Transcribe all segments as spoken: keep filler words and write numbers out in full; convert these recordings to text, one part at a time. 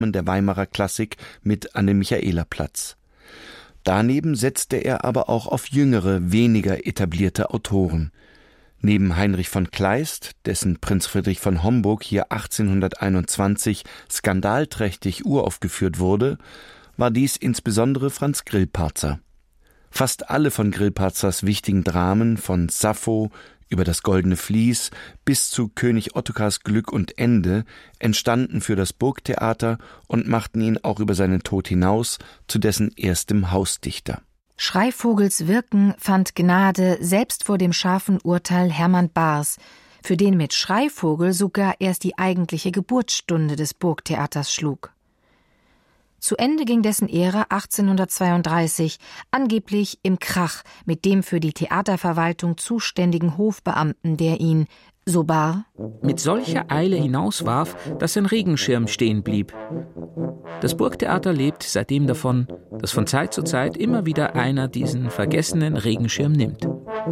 der Weimarer Klassik mit an den Michaelerplatz. Daneben setzte er aber auch auf jüngere, weniger etablierte Autoren. Neben Heinrich von Kleist, dessen Prinz Friedrich von Homburg hier achtzehnhunderteinundzwanzig skandalträchtig uraufgeführt wurde, war dies insbesondere Franz Grillparzer. Fast alle von Grillparzers wichtigen Dramen, von Sappho über das Goldene Vlies bis zu König Ottokars Glück und Ende, entstanden für das Burgtheater und machten ihn auch über seinen Tod hinaus zu dessen erstem Hausdichter. Schreivogels Wirken fand Gnade selbst vor dem scharfen Urteil Hermann Bahrs, für den mit Schreivogel sogar erst die eigentliche Geburtsstunde des Burgtheaters schlug. Zu Ende ging dessen Ära achtzehnhundertzweiunddreißig, angeblich im Krach mit dem für die Theaterverwaltung zuständigen Hofbeamten, der ihn, so Bahr, mit solcher Eile hinauswarf, dass sein Regenschirm stehen blieb. Das Burgtheater lebt seitdem davon, dass von Zeit zu Zeit immer wieder einer diesen vergessenen Regenschirm nimmt.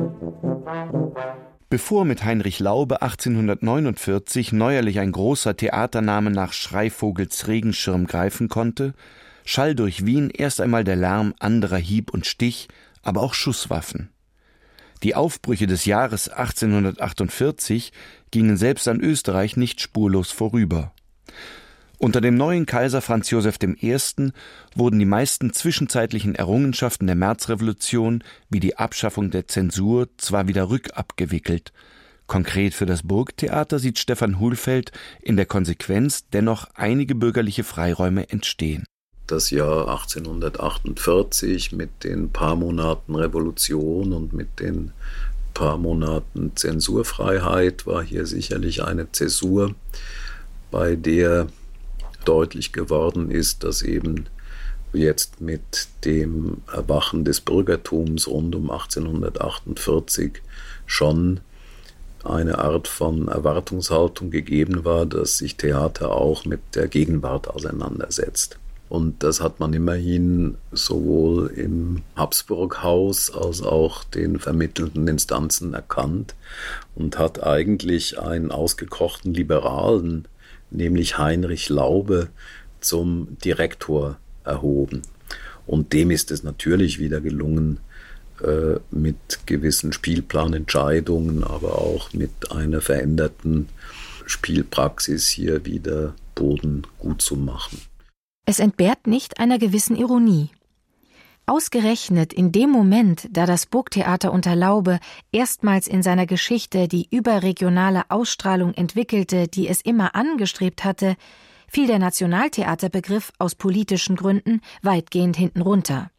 Bevor mit Heinrich Laube achtzehnhundertneunundvierzig neuerlich ein großer Theatername nach Schreivogels Regenschirm greifen konnte, schall durch Wien erst einmal der Lärm anderer Hieb- und Stich, aber auch Schusswaffen. Die Aufbrüche des Jahres achtzehnhundertachtundvierzig gingen selbst an Österreich nicht spurlos vorüber. Unter dem neuen Kaiser Franz Joseph der Erste. Wurden die meisten zwischenzeitlichen Errungenschaften der Märzrevolution, wie die Abschaffung der Zensur, zwar wieder rückabgewickelt. Konkret für das Burgtheater sieht Stefan Hulfeld in der Konsequenz dennoch einige bürgerliche Freiräume entstehen. Das Jahr achtzehnhundertachtundvierzig mit den paar Monaten Revolution und mit den paar Monaten Zensurfreiheit war hier sicherlich eine Zäsur, bei der deutlich geworden ist, dass eben jetzt mit dem Erwachen des Bürgertums rund um achtzehnhundertachtundvierzig schon eine Art von Erwartungshaltung gegeben war, dass sich Theater auch mit der Gegenwart auseinandersetzt. Und das hat man immerhin sowohl im Habsburghaus als auch den vermittelnden Instanzen erkannt und hat eigentlich einen ausgekochten Liberalen, nämlich Heinrich Laube, zum Direktor erhoben. Und dem ist es natürlich wieder gelungen, äh, mit gewissen Spielplanentscheidungen, aber auch mit einer veränderten Spielpraxis hier wieder Boden gut zu machen. Es entbehrt nicht einer gewissen Ironie. Ausgerechnet in dem Moment, da das Burgtheater unter Laube erstmals in seiner Geschichte die überregionale Ausstrahlung entwickelte, die es immer angestrebt hatte, fiel der Nationaltheaterbegriff aus politischen Gründen weitgehend hinten runter.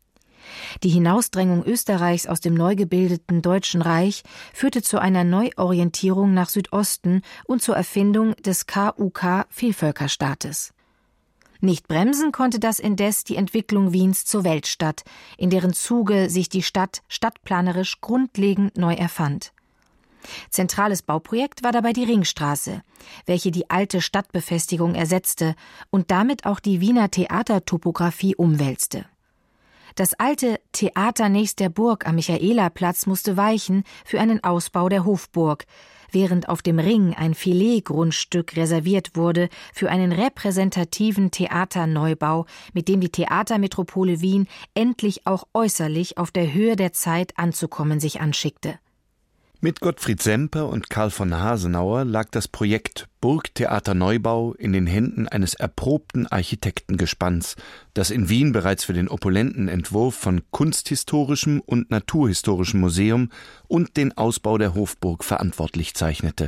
Die Hinausdrängung Österreichs aus dem neu gebildeten Deutschen Reich führte zu einer Neuorientierung nach Südosten und zur Erfindung des K U K-Vielvölkerstaates. Nicht bremsen konnte das indes die Entwicklung Wiens zur Weltstadt, in deren Zuge sich die Stadt stadtplanerisch grundlegend neu erfand. Zentrales Bauprojekt war dabei die Ringstraße, welche die alte Stadtbefestigung ersetzte und damit auch die Wiener Theatertopographie umwälzte. Das alte Theater nächst der Burg am Michaelerplatz musste weichen für einen Ausbau der Hofburg, während auf dem Ring ein Filetgrundstück reserviert wurde für einen repräsentativen Theaterneubau, mit dem die Theatermetropole Wien endlich auch äußerlich auf der Höhe der Zeit anzukommen sich anschickte. Mit Gottfried Semper und Karl von Hasenauer lag das Projekt Burgtheaterneubau in den Händen eines erprobten Architektengespanns, das in Wien bereits für den opulenten Entwurf von kunsthistorischem und naturhistorischem Museum und den Ausbau der Hofburg verantwortlich zeichnete.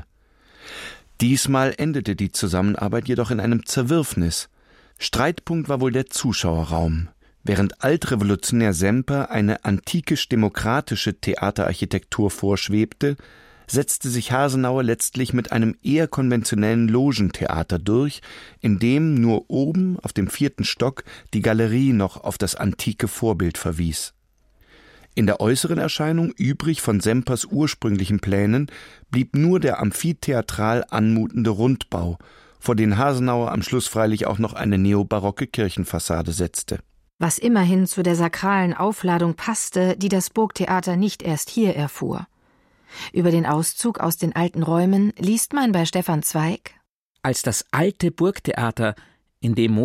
Diesmal endete die Zusammenarbeit jedoch in einem Zerwürfnis. Streitpunkt war wohl der Zuschauerraum. Während altrevolutionär Semper eine antikisch-demokratische Theaterarchitektur vorschwebte, setzte sich Hasenauer letztlich mit einem eher konventionellen Logentheater durch, in dem nur oben auf dem vierten Stock die Galerie noch auf das antike Vorbild verwies. In der äußeren Erscheinung, übrig von Sempers ursprünglichen Plänen, blieb nur der amphitheatral anmutende Rundbau, vor den Hasenauer am Schluss freilich auch noch eine neobarocke Kirchenfassade setzte. Was immerhin zu der sakralen Aufladung passte, die das Burgtheater nicht erst hier erfuhr. Über den Auszug aus den alten Räumen liest man bei Stefan Zweig: Als das alte Burgtheater, in dem